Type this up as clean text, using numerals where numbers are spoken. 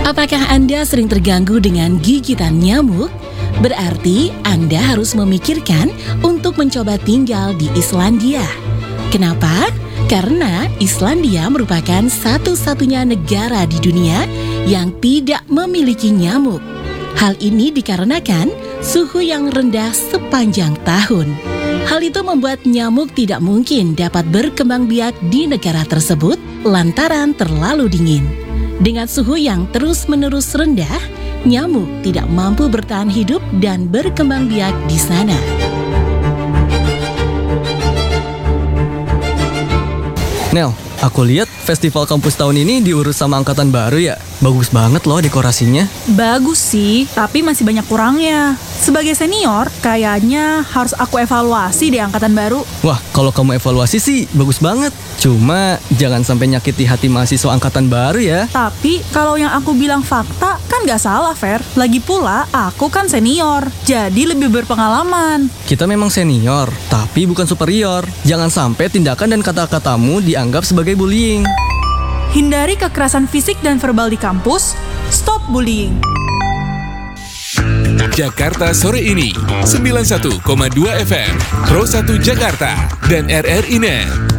Apakah Anda sering terganggu dengan gigitan nyamuk? Berarti Anda harus memikirkan untuk mencoba tinggal di Islandia. Kenapa? Karena Islandia merupakan satu-satunya negara di dunia yang tidak memiliki nyamuk. Hal ini dikarenakan suhu yang rendah sepanjang tahun. Hal itu membuat nyamuk tidak mungkin dapat berkembang biak di negara tersebut lantaran terlalu dingin. Dengan suhu yang terus-menerus rendah, nyamuk tidak mampu bertahan hidup dan berkembang biak di sana. Nel, aku lihat festival kampus tahun ini diurus sama angkatan baru ya. Bagus banget loh dekorasinya. Bagus sih, tapi masih banyak kurangnya. Sebagai senior, kayaknya harus aku evaluasi di angkatan baru. Wah, kalau kamu evaluasi sih bagus banget. Cuma jangan sampai nyakiti hati mahasiswa angkatan baru ya. Tapi kalau yang aku bilang fakta kan gak salah, Fer. Lagi pula aku kan senior, jadi lebih berpengalaman. Kita memang senior, tapi bukan superior. Jangan sampai tindakan dan kata-katamu dianggap sebagai bullying. Hindari kekerasan fisik dan verbal di kampus. Stop bullying. Jakarta Sore ini 91,2 FM Pro 1 Jakarta dan RRI Net.